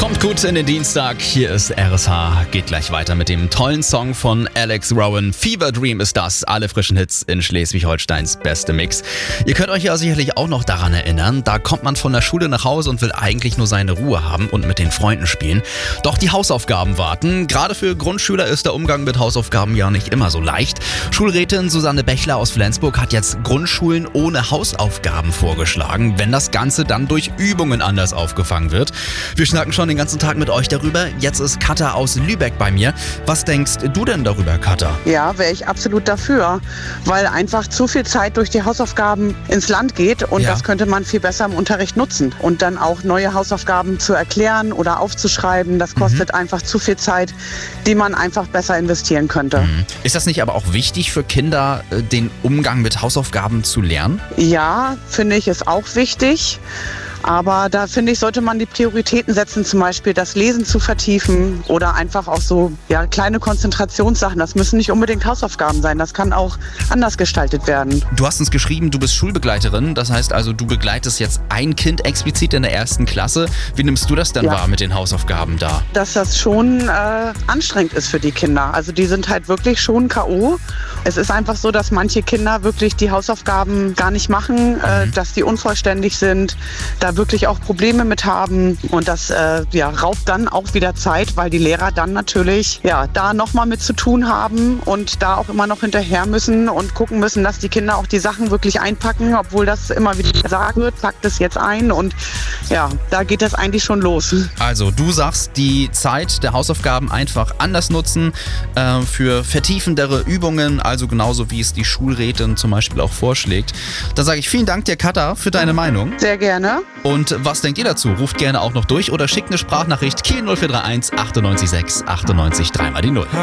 Kommt gut in den Dienstag, hier ist RSH, geht gleich weiter mit dem tollen Song von Alex Rowan. Fever Dream ist das, alle frischen Hits in Schleswig-Holsteins beste Mix. Ihr könnt euch ja sicherlich auch noch daran erinnern, da kommt man von der Schule nach Hause und will eigentlich nur seine Ruhe haben und mit den Freunden spielen. Doch die Hausaufgaben warten. Gerade für Grundschüler ist der Umgang mit Hausaufgaben ja nicht immer so leicht. Schulrätin Susanne Bechler aus Flensburg hat jetzt Grundschulen ohne Hausaufgaben vorgeschlagen, wenn das Ganze dann durch Übungen anders aufgefangen wird. Wir schnacken schon den ganzen Tag mit euch darüber. Jetzt ist Katha aus Lübeck bei mir. Was denkst du denn darüber, Katha? Ja, wäre ich absolut dafür, weil einfach zu viel Zeit durch die Hausaufgaben ins Land geht und das könnte man viel besser im Unterricht nutzen. Und dann auch neue Hausaufgaben zu erklären oder aufzuschreiben, das kostet einfach zu viel Zeit, die man einfach besser investieren könnte. Ist das nicht aber auch wichtig für Kinder, den Umgang mit Hausaufgaben zu lernen? Ja, finde ich, ist auch wichtig. Aber da finde ich, sollte man die Prioritäten setzen, zum Beispiel das Lesen zu vertiefen oder einfach auch so kleine Konzentrationssachen. Das müssen nicht unbedingt Hausaufgaben sein, das kann auch anders gestaltet werden. Du hast uns geschrieben, du bist Schulbegleiterin, das heißt also, du begleitest jetzt ein Kind explizit in der 1. Klasse. Wie nimmst du das denn wahr mit den Hausaufgaben da? Dass das schon anstrengend ist für die Kinder. Also die sind halt wirklich schon K.O. Es ist einfach so, dass manche Kinder wirklich die Hausaufgaben gar nicht machen, dass die unvollständig sind, da wirklich auch Probleme mit haben und das raubt dann auch wieder Zeit, weil die Lehrer dann natürlich da nochmal mit zu tun haben und da auch immer noch hinterher müssen und gucken müssen, dass die Kinder auch die Sachen wirklich einpacken, obwohl das immer wieder gesagt wird, packt es jetzt ein und da geht das eigentlich schon los. Also du sagst, die Zeit der Hausaufgaben einfach anders nutzen für vertiefendere Übungen, also genauso wie es die Schulrätin zum Beispiel auch vorschlägt. Da sage ich vielen Dank dir, Katha, für deine Meinung. Sehr gerne. Und was denkt ihr dazu? Ruft gerne auch noch durch oder schickt eine Sprachnachricht Kiel 0431 98 6 98 3 mal die 0.